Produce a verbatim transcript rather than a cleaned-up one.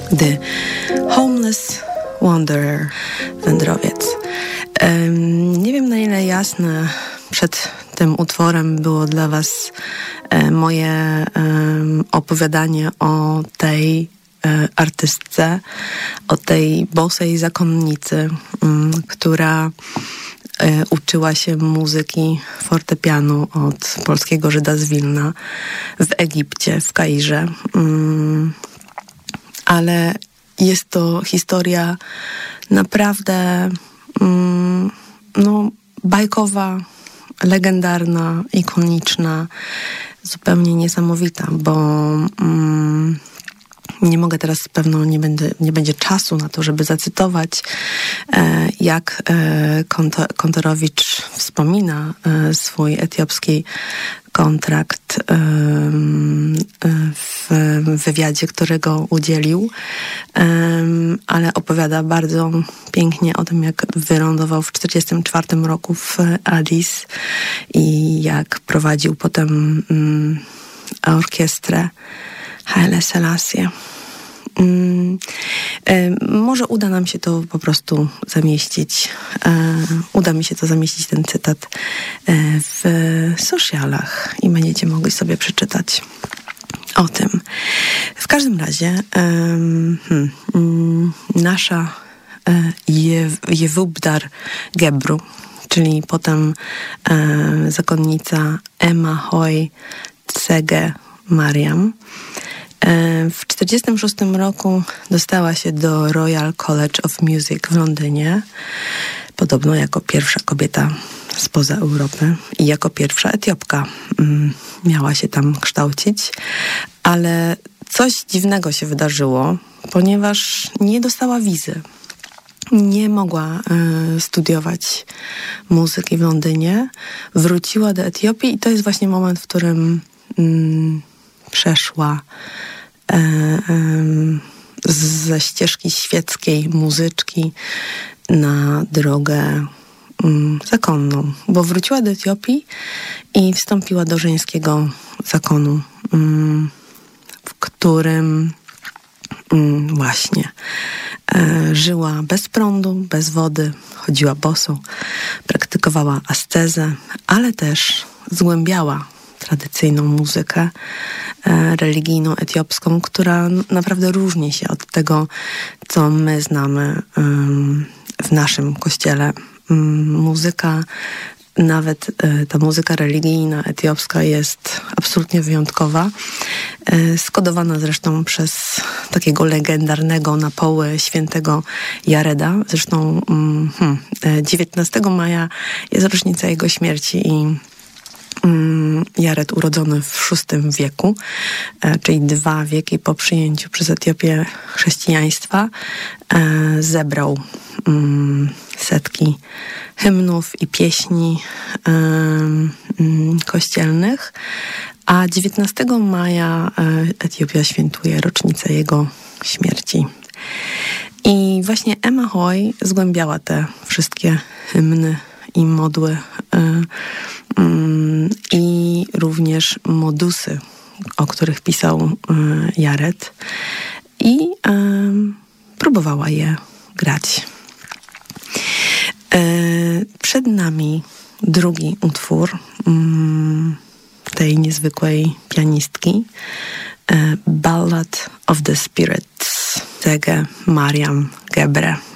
gdy Homeless Wanderer, wędrowiec. Nie wiem, na ile jasne przed tym utworem było dla was moje opowiadanie o tej artystce, o tej bosej zakonnicy, która uczyła się muzyki fortepianu od polskiego Żyda z Wilna w Egipcie, w Kairze. Ale jest to historia naprawdę no, bajkowa, legendarna, ikoniczna, zupełnie niesamowita, bo mm, nie mogę teraz, pewno nie, będę, nie będzie czasu na to, żeby zacytować, e, jak e, Kantorowicz wspomina e, swój etiopski kontrakt e, w wywiadzie, którego udzielił, e, ale opowiada bardzo pięknie o tym, jak wylądował w czterdziestym czwartym roku w Addis i jak prowadził potem mm, orkiestrę Haile Selassie. Mm, y, może uda nam się to po prostu zamieścić. Y, uda mi się to zamieścić, ten cytat, y, w socialach i będziecie mogli sobie przeczytać o tym. W każdym razie y, hmm, y, nasza y, Yevubdar Gebru, czyli potem y, zakonnica Emma Hoy Tsege Mariam, w czterdziestym szóstym roku dostała się do Royal College of Music w Londynie, podobno jako pierwsza kobieta spoza Europy i jako pierwsza Etiopka miała się tam kształcić, ale coś dziwnego się wydarzyło, ponieważ nie dostała wizy. Nie mogła y, studiować muzyki w Londynie, wróciła do Etiopii i to jest właśnie moment, w którym y, przeszła e, e, ze ścieżki świeckiej muzyczki na drogę um, zakonną, bo wróciła do Etiopii i wstąpiła do żeńskiego zakonu, um, w którym um, właśnie e, żyła bez prądu, bez wody, chodziła boso, praktykowała ascezę, ale też zgłębiała tradycyjną muzykę e, religijną etiopską, która naprawdę różni się od tego, co my znamy um, w naszym kościele. Um, muzyka, nawet e, ta muzyka religijna etiopska jest absolutnie wyjątkowa, e, skodowana zresztą przez takiego legendarnego na poły świętego Jareda. Zresztą um, hmm, dziewiętnastego maja jest rocznica jego śmierci i Jared, urodzony w szóstym wieku, czyli dwa wieki po przyjęciu przez Etiopię chrześcijaństwa, zebrał setki hymnów i pieśni kościelnych, a dziewiętnastego maja Etiopia świętuje rocznicę jego śmierci. I właśnie Emma Hoy zgłębiała te wszystkie hymny i modły i również modusy, o których pisał Jared, i próbowała je grać. Przed nami drugi utwór tej niezwykłej pianistki, Ballad of the Spirits, Tsege Mariam Gebre.